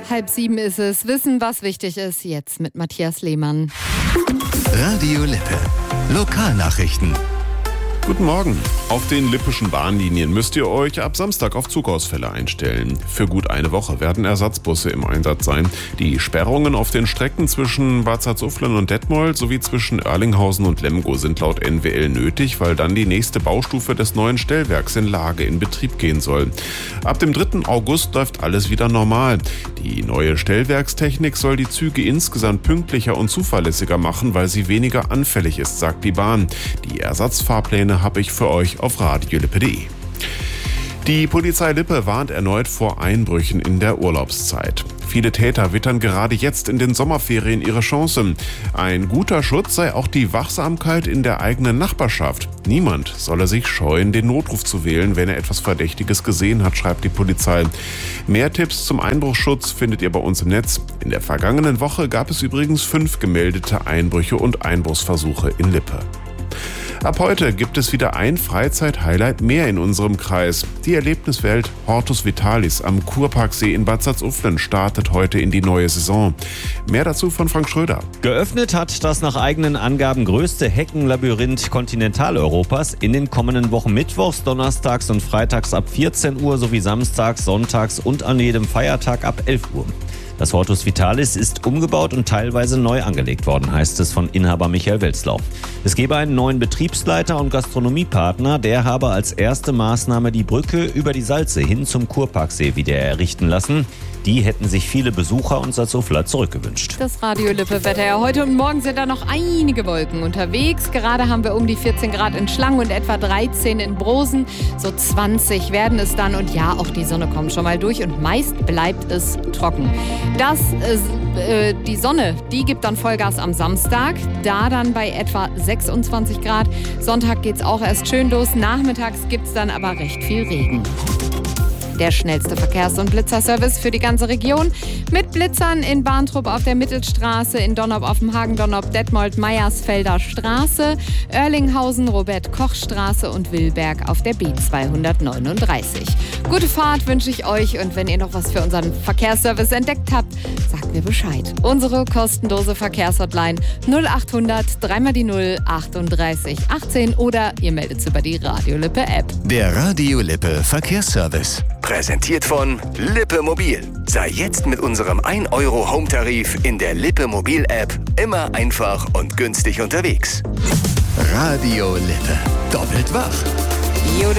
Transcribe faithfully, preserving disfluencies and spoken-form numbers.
Halb sieben ist es. Wissen, was wichtig ist, jetzt mit Matthias Lehmann. Radio Lippe. Lokalnachrichten. Guten Morgen. Auf den lippischen Bahnlinien müsst ihr euch ab Samstag auf Zugausfälle einstellen. Für gut eine Woche werden Ersatzbusse im Einsatz sein. Die Sperrungen auf den Strecken zwischen Bad Salzuflen und Detmold sowie zwischen Oerlinghausen und Lemgo sind laut N W L nötig, weil dann die nächste Baustufe des neuen Stellwerks in Lage in Betrieb gehen soll. Ab dem dritten August läuft alles wieder normal. Die neue Stellwerkstechnik soll die Züge insgesamt pünktlicher und zuverlässiger machen, weil sie weniger anfällig ist, sagt die Bahn. Die Ersatzfahrpläne habe ich für euch auf radio lippe punkt de. Die Polizei Lippe warnt erneut vor Einbrüchen in der Urlaubszeit. Viele Täter wittern gerade jetzt in den Sommerferien ihre Chance. Ein guter Schutz sei auch die Wachsamkeit in der eigenen Nachbarschaft. Niemand solle sich scheuen, den Notruf zu wählen, wenn er etwas Verdächtiges gesehen hat, schreibt die Polizei. Mehr Tipps zum Einbruchsschutz findet ihr bei uns im Netz. In der vergangenen Woche gab es übrigens fünf gemeldete Einbrüche und Einbruchsversuche in Lippe. Ab heute gibt es wieder ein Freizeit-Highlight mehr in unserem Kreis. Die Erlebniswelt Hortus Vitalis am Kurparksee in Bad Salzuflen startet heute in die neue Saison. Mehr dazu von Frank Schröder. Geöffnet hat das nach eigenen Angaben größte Heckenlabyrinth Kontinentaleuropas in den kommenden Wochen mittwochs, donnerstags und freitags ab vierzehn Uhr sowie samstags, sonntags und an jedem Feiertag ab elf Uhr. Das Hortus Vitalis ist umgebaut und teilweise neu angelegt worden, heißt es von Inhaber Michael Welzlau. Es gebe einen neuen Betriebsleiter und Gastronomiepartner, der habe als erste Maßnahme die Brücke über die Salze hin zum Kurparksee wieder errichten lassen. Die hätten sich viele Besucher und Salzufler zurückgewünscht. Das Radio Lippe-Wetter. Ja, heute und morgen sind da noch einige Wolken unterwegs. Gerade haben wir um die vierzehn Grad in Schlangen und etwa dreizehn in Brosen. So zwanzig werden es dann. Und ja, auch die Sonne kommt schon mal durch. Und meist bleibt es trocken. Das, äh, die Sonne, die gibt dann Vollgas am Samstag. Da dann bei etwa sechsundzwanzig Grad. Sonntag geht's auch erst schön los. Nachmittags gibt's dann aber recht viel Regen. Der schnellste Verkehrs- und Blitzerservice für die ganze Region. Mit Blitzern in Bahntrupp auf der Mittelstraße, in Donnop auf dem Hagen, Donnop, Detmold, Meiersfelder Straße, Oerlinghausen, Robert-Koch-Straße und Willberg auf der B zweihundertneununddreißig. Gute Fahrt wünsche ich euch und wenn ihr noch was für unseren Verkehrsservice entdeckt habt, sagt mir Bescheid. Unsere kostenlose Verkehrshotline null achthundert drei mal die null achtunddreißig achtzehn oder ihr meldet es über die Radio Lippe App. Der Radio Lippe Verkehrsservice. Präsentiert von Lippe Mobil. Sei jetzt mit unserem ein Euro Home-Tarif in der Lippe Mobil-App immer einfach und günstig unterwegs. Radio Lippe. Doppelt wach.